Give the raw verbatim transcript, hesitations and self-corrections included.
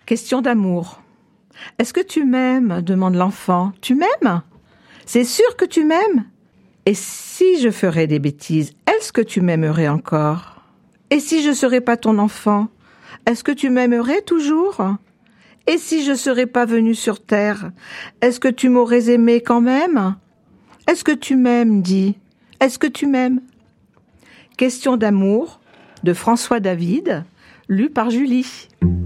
Question d'amour. Est-ce que tu m'aimes ? Demande l'enfant. Tu m'aimes ? C'est sûr que tu m'aimes ? Et si je ferais des bêtises, est-ce que tu m'aimerais encore ? Et si je serais pas ton enfant, est-ce que tu m'aimerais toujours ? Et si je serais pas venue sur terre, est-ce que tu m'aurais aimé quand même ? Est-ce que tu m'aimes, dis ? Est-ce que tu m'aimes ? Question d'amour de François David, lu par Julie.